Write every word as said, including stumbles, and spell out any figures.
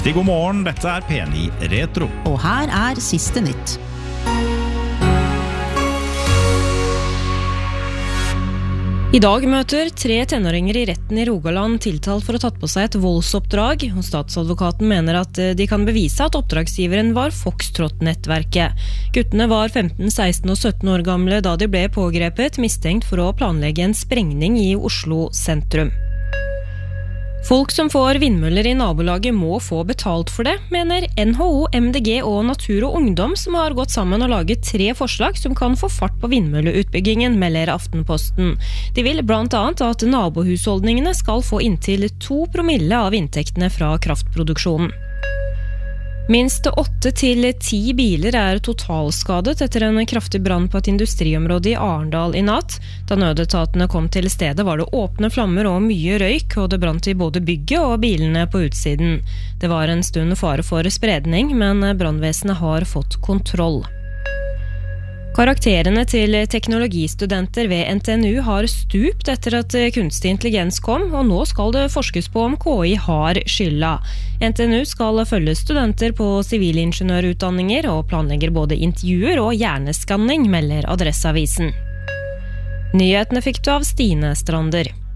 Riktig god morgen, dette er P ni Retro. Og her er siste nytt. I dag møter tre tenåringer i retten i Rogaland tiltalt for å ha tatt på seg et voldsoppdrag, og statsadvokaten mener at de kan bevise at oppdragsgiveren var Foxtrot-nettverket. Guttene var femten, seksten og sytten år gamle da de ble pågrepet, mistenkt for å planlegge en sprengning i Oslo sentrum. Folk som får vindmøller i nabolaget må få betalt for det, mener N H O, M D G og Natur og Ungdom, som har gått sammen og laget tre forslag som kan få fart på vindmølleutbyggingen, melder Aftenposten. De vil blant annet at nabohusholdningene skal få inntil to promille av inntektene fra kraftproduksjonen. Minst åtte til ti biler er totalskadet etter en kraftig brann på et industriområde i Arendal i natt. Da nødetatene kom til stedet var det åpne flammer og mye røyk, og det brant i både bygget og bilene på utsiden. Det var en stund fare for spredning, men brannvesenet har fått kontroll. Karakterene til teknologistudenter ved N T N U har stupt etter at kunstig intelligens kom, og nå skal det forskes på om K I har skylda. N T N U skal følge studenter på sivilingeniørutdanninger og planlegger både intervjuer og hjerneskanning, melder Adresseavisen. Nyhetene fikk du av Stine Strander.